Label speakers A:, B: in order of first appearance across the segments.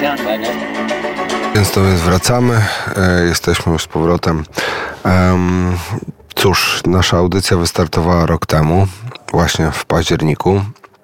A: Więc wracamy, jesteśmy już z powrotem. Cóż, nasza audycja wystartowała rok temu, właśnie w październiku.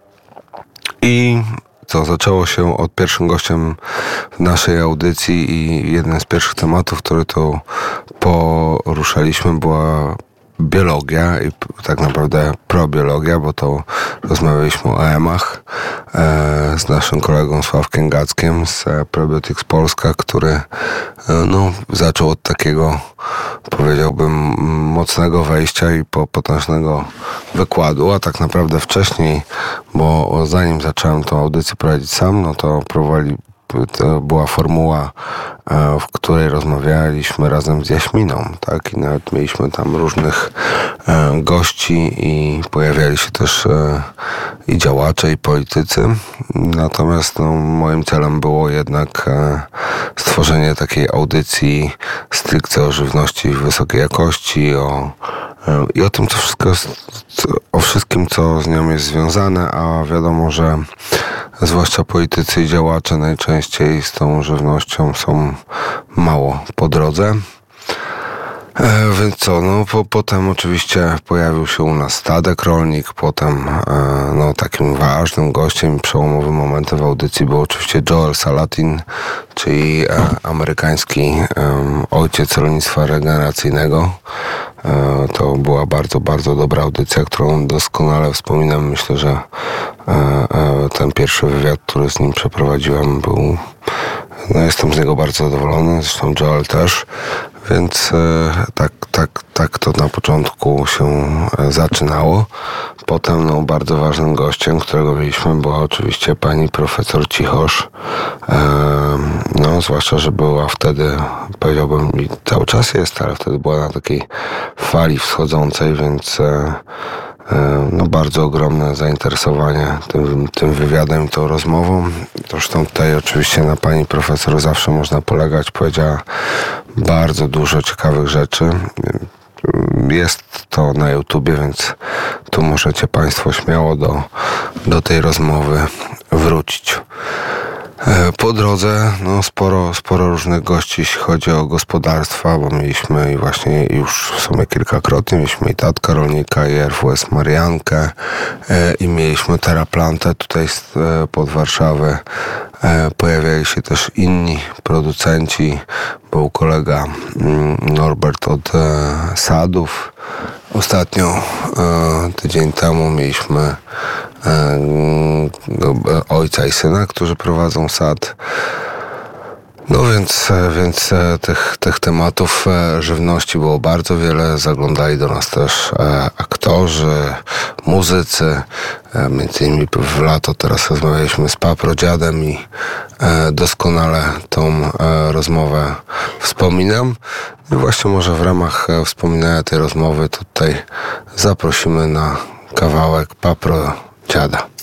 A: I zaczęło się od pierwszym gościem naszej audycji i jeden z pierwszych tematów, który tu poruszaliśmy, była biologia i tak naprawdę probiologia, bo to rozmawialiśmy o EM-ach z naszym kolegą Sławkiem Gackiem z Probiotics Polska, który zaczął od takiego, powiedziałbym, mocnego wejścia i potężnego wykładu, a tak naprawdę wcześniej, bo zanim zacząłem tą audycję prowadzić sam, to to była formuła, w której rozmawialiśmy razem z Jaśminą, tak? I nawet mieliśmy tam różnych gości i pojawiali się też i działacze, i politycy. Natomiast moim celem było jednak stworzenie takiej audycji stricte o żywności wysokiej jakości, i o tym, o wszystkim, co z nią jest związane, a wiadomo, że zwłaszcza politycy i działacze najczęściej z tą żywnością są mało po drodze. Więc potem oczywiście pojawił się u nas Tadek Rolnik, potem takim ważnym gościem i przełomowym momentem w audycji był oczywiście Joel Salatin, czyli amerykański ojciec rolnictwa regeneracyjnego. To była bardzo, bardzo dobra audycja, którą doskonale wspominam. Myślę, że ten pierwszy wywiad, który z nim przeprowadziłem, był... jestem z niego bardzo zadowolony, zresztą Joel też, więc tak to na początku się zaczynało. Potem bardzo ważnym gościem, którego mieliśmy, była oczywiście pani profesor Cichosz. Zwłaszcza, że była wtedy, powiedziałbym, i cały czas jest, ale wtedy była na takiej fali wschodzącej, więc bardzo ogromne zainteresowanie tym wywiadem i tą rozmową. Zresztą tutaj oczywiście na pani profesor zawsze można polegać. Powiedziała bardzo dużo ciekawych rzeczy. Jest to na YouTubie, więc tu możecie państwo śmiało do tej rozmowy wrócić. Po drodze sporo różnych gości, jeśli chodzi o gospodarstwa, bo mieliśmy i właśnie już w sumie kilkakrotnie, mieliśmy i Tatka Rolnika, i RWS Mariankę, i mieliśmy Teraplantę tutaj pod Warszawę. Pojawiali się też inni producenci, był kolega Norbert od sadów. Ostatnio, tydzień temu, mieliśmy ojca i syna, którzy prowadzą sad. Więc tych tematów żywności było bardzo wiele. Zaglądali do nas też aktorzy, muzycy. Między innymi w lato teraz rozmawialiśmy z Paprodziadem i doskonale tą rozmowę wspominam. I właśnie może w ramach wspominania tej rozmowy tutaj zaprosimy na kawałek Paprodziada.